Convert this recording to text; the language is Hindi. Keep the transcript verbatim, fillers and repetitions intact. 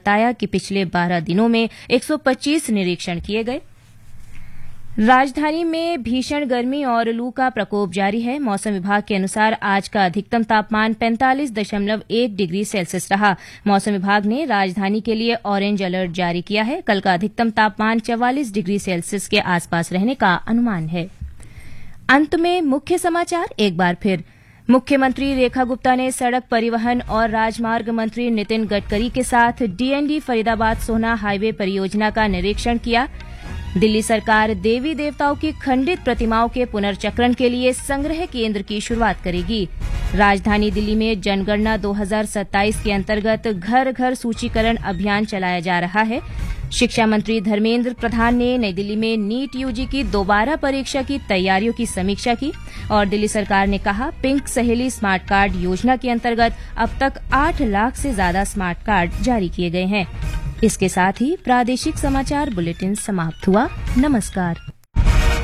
बताया कि पिछले बारह दिनों में एक सौ पच्चीस निरीक्षण किए गए। राजधानी में भीषण गर्मी और लू का प्रकोप जारी है। मौसम विभाग के अनुसार आज का अधिकतम तापमान पैंतालीस दशमलव एक डिग्री सेल्सियस रहा। मौसम विभाग ने राजधानी के लिए ऑरेंज अलर्ट जारी किया है। कल का अधिकतम तापमान चवालीस डिग्री सेल्सियस के आसपास रहने का अनुमान है। अंत में मुख्य समाचार एक बार फिर। मुख्यमंत्री रेखा गुप्ता ने सड़क परिवहन और राजमार्ग मंत्री नितिन गडकरी के साथ डीएनडी फरीदाबाद सोहना हाईवे परियोजना का निरीक्षण किया। दिल्ली सरकार देवी देवताओं की खंडित प्रतिमाओं के पुनर्चक्रण के लिए संग्रह केंद्र की शुरुआत करेगी। राजधानी दिल्ली में जनगणना दो हज़ार सत्ताईस के अंतर्गत घर घर सूचीकरण अभियान चलाया जा रहा है। शिक्षा मंत्री धर्मेंद्र प्रधान ने नई दिल्ली में नीट यूजी की दोबारा परीक्षा की तैयारियों की समीक्षा की और दिल्ली सरकार ने कहा पिंक सहेली स्मार्ट कार्ड योजना के अंतर्गत अब तक आठ लाख से ज्यादा स्मार्ट कार्ड जारी किए गए हैं। इसके साथ ही प्रादेशिक समाचार बुलेटिन समाप्त हुआ। नमस्कार।